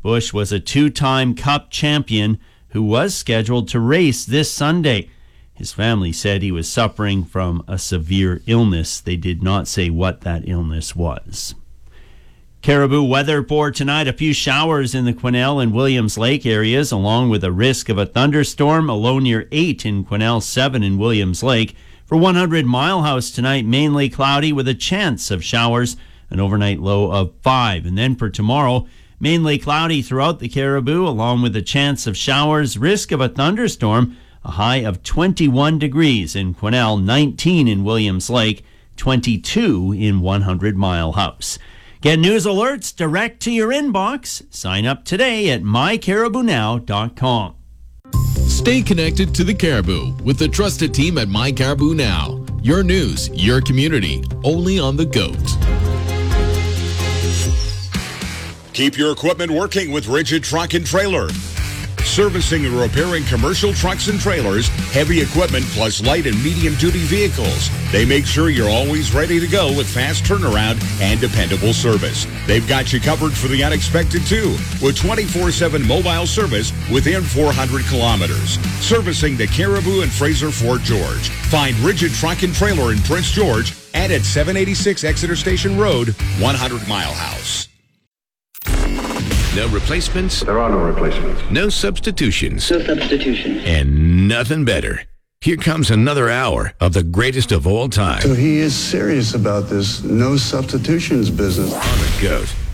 Bush was a two-time Cup champion who was scheduled to race this Sunday. His family said he was suffering from a severe illness. They did not say what that illness was. Caribou weather for tonight. A few showers in the Quesnel and Williams Lake areas, along with a risk of a thunderstorm. A low near 8 in Quesnel, 7 in Williams Lake. For 100 Mile House tonight, mainly cloudy with a chance of showers. An overnight low of 5. And then for tomorrow, mainly cloudy throughout the Caribou, along with a chance of showers. Risk of a thunderstorm. A high of 21 degrees in Quesnel, 19 in Williams Lake, 22 in 100 Mile House. Get news alerts direct to your inbox. Sign up today at mycaribounow.com. Stay connected to the Caribou with the trusted team at My Caribou Now. Your news, your community, only on the GOAT. Keep your equipment working with Rigid Truck and Trailer. Servicing and repairing commercial trucks and trailers, heavy equipment, plus light and medium-duty vehicles. They make sure you're always ready to go with fast turnaround and dependable service. They've got you covered for the unexpected, too, with 24/7 mobile service within 400 kilometers. Servicing the Caribou and Fraser Fort George. Find Rigid Truck and Trailer in Prince George and at 786 Exeter Station Road, 100 Mile House. No replacements. There are no replacements. No substitutions. No substitutions. And nothing better. Here comes another hour of the greatest of all time. So he is serious about this no substitutions business. On the GOAT.